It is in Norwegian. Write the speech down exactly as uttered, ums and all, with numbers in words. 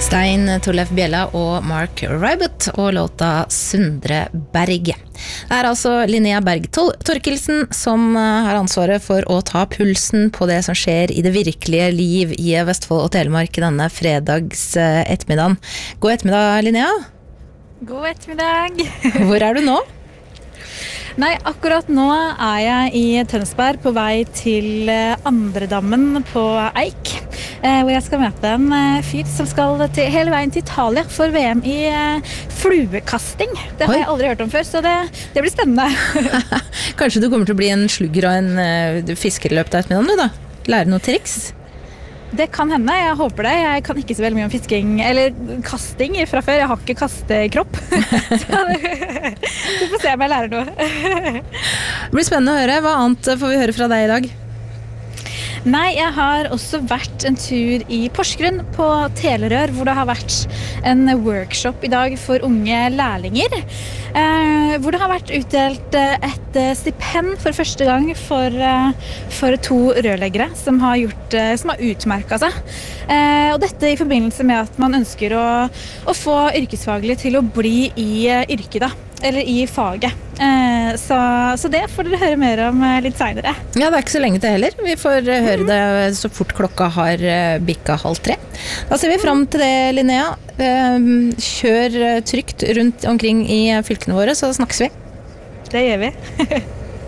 Stein Torleif Bjella og Mark Rybut og låta Sundre Berg. Det er altså Linnea Berg Torkelsen som har ansvaret for å ta pulsen på det som skjer i det virkelige liv i Vestfold og Telemark denne fredags ettermiddagen. God ettermiddag, Linnea. God ettermiddag. Hvor er du nå? Nei, akkurat nå er jeg i Tønsberg på vei til Andredammen på Eik, hvor jeg skal møte en fyr som skal til, hele veien til Italia for V M i fluekasting. Det har Oi. jeg aldri hørt om før, så det, det blir spennende. Kanskje du kommer til å bli en slugger og en uh, fisker i løpet av ettermiddagen, du da? Lære noen triks? Det kan hende, jeg håper det. Jeg kan ikke så veldig mye om fisking, eller kasting fra før. Jeg har ikke kastekropp. Så du får se om jeg lærer noe. Det blir spennende å høre. Hva annet får vi høre fra deg i dag? Nei, jeg har også vært en tur i Porsgrunn på Telerør, hvor det har vært en workshop i dag for unge lærlinger, eh, hvor det har vært utdelt et stipend for første gang for, for to rørleggere som har, gjort, som har utmerket seg. Eh, og dette i forbindelse med at man ønsker å, å få yrkesfaglig til å bli i yrket da. Eller i faget. Eh, så, så det får dere høre mer om litt senere. Ja, det er ikke så lenge til heller. Vi får høre det så fort klokka har bikka halv tre. Da ser vi frem til det, Linnea. Eh, kjør trygt rundt omkring i fylkene våre, så snakkes vi. Det gjør vi.